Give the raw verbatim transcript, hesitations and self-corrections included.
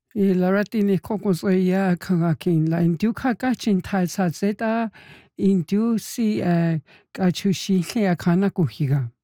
E laratini kokosoia kangakin la indu kakachin taisazeta indu si kachushi le akana kuhiga.